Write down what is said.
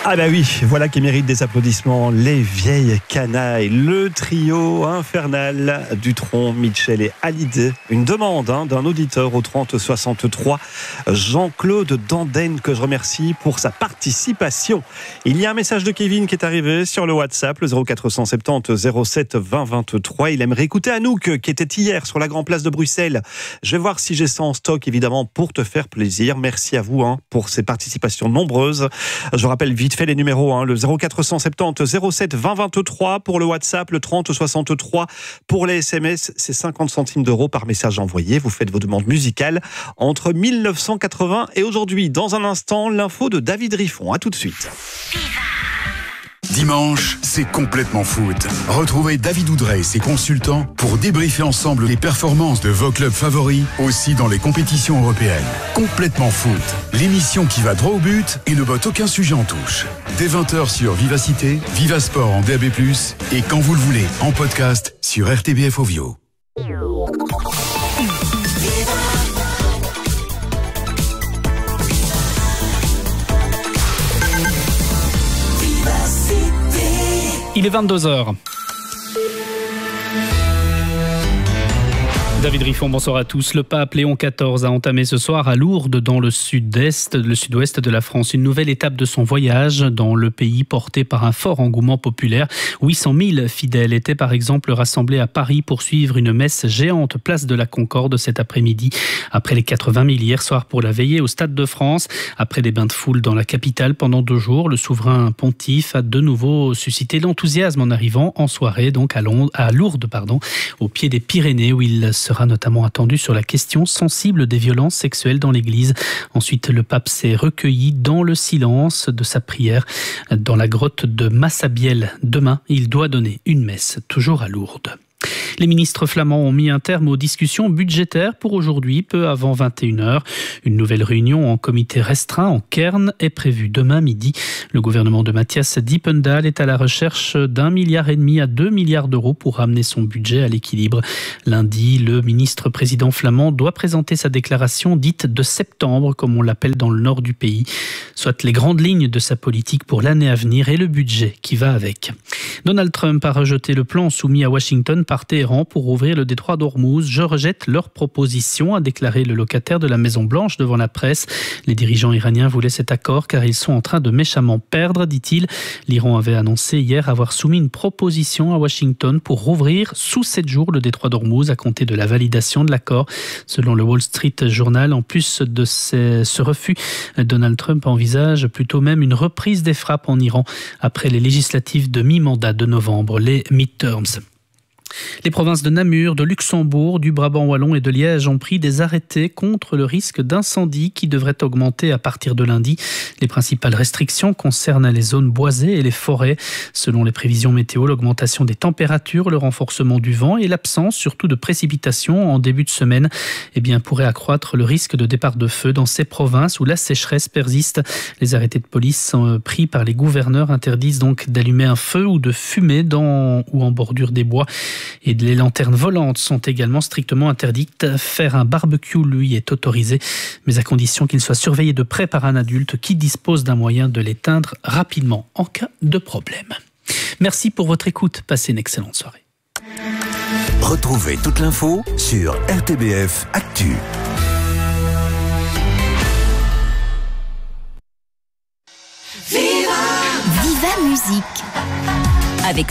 Ah bah oui, voilà qui mérite des applaudissements. Les vieilles canailles, le trio infernal Dutronc, Mitchell et Hallyday. Une demande d'un auditeur au 30 63, Jean-Claude Danden, que je remercie pour sa participation. Il y a un message de Kevin qui est arrivé sur le WhatsApp, le 0470 07 20 23. Il aimerait écouter Anouk, qui était hier sur la Grand Place de Bruxelles. Je vais voir si j'ai ça en stock, évidemment, pour te faire plaisir. Merci à vous pour ces participations nombreuses. Je rappelle vite fait les numéros, le 0470 07 20 23 pour le WhatsApp, le 30 63 pour les SMS, c'est 50 centimes d'euros par message envoyé. Vous faites vos demandes musicales entre 1980 et aujourd'hui. Dans un instant, l'info de David Riffon. À tout de suite. Dimanche, c'est complètement foot. Retrouvez David Oudret et ses consultants pour débriefer ensemble les performances de vos clubs favoris, aussi dans les compétitions européennes. Complètement foot, l'émission qui va droit au but et ne botte aucun sujet en touche. Dès 20h sur Vivacité, Vivasport en DAB+, et quand vous le voulez, en podcast sur RTBF Ovio. Il est 22h. David Riffon, bonsoir à tous. Le pape Léon XIV a entamé ce soir à Lourdes, dans le sud-ouest de la France, une nouvelle étape de son voyage dans le pays porté par un fort engouement populaire. 800 000 fidèles étaient par exemple rassemblés à Paris pour suivre une messe géante place de la Concorde cet après-midi. Après les 80 000 hier soir pour la veillée au Stade de France, après des bains de foule dans la capitale pendant 2 jours, le souverain pontife a de nouveau suscité l'enthousiasme en arrivant en soirée donc à Lourdes, au pied des Pyrénées, où il sera notamment attendu sur la question sensible des violences sexuelles dans l'église. Ensuite, le pape s'est recueilli dans le silence de sa prière dans la grotte de Massabielle. Demain, il doit donner une messe, toujours à Lourdes. Les ministres flamands ont mis un terme aux discussions budgétaires pour aujourd'hui, peu avant 21h. Une nouvelle réunion en comité restreint en Kern est prévue demain midi. Le gouvernement de Matthias Diependal est à la recherche d'1,5 milliard à 2 milliards d'euros pour ramener son budget à l'équilibre. Lundi, le ministre président flamand doit présenter sa déclaration dite de septembre, comme on l'appelle dans le nord du pays, soit les grandes lignes de sa politique pour l'année à venir et le budget qui va avec. Donald Trump a rejeté le plan soumis à Washington par Téhéran pour ouvrir le détroit d'Ormuz. Je rejette leur proposition, a déclaré le locataire de la Maison-Blanche devant la presse. Les dirigeants iraniens voulaient cet accord car ils sont en train de méchamment perdre, dit-il. L'Iran avait annoncé hier avoir soumis une proposition à Washington pour rouvrir sous 7 jours le détroit d'Ormuz à compter de la validation de l'accord. Selon le Wall Street Journal, en plus de ce refus, Donald Trump envisage plutôt même une reprise des frappes en Iran après les législatives de mi-mandat de novembre, les midterms. Les provinces de Namur, de Luxembourg, du Brabant wallon et de Liège ont pris des arrêtés contre le risque d'incendie qui devrait augmenter à partir de lundi. Les principales restrictions concernent les zones boisées et les forêts. Selon les prévisions météo, l'augmentation des températures, le renforcement du vent et l'absence surtout de précipitations en début de semaine pourrait accroître le risque de départ de feu dans ces provinces où la sécheresse persiste. Les arrêtés de police pris par les gouverneurs interdisent donc d'allumer un feu ou de fumer ou en bordure des bois. Et les lanternes volantes sont également strictement interdites. Faire un barbecue, lui, est autorisé, mais à condition qu'il soit surveillé de près par un adulte qui dispose d'un moyen de l'éteindre rapidement en cas de problème. Merci pour votre écoute. Passez une excellente soirée. Retrouvez toute l'info sur RTBF Actu. Viva Musique avec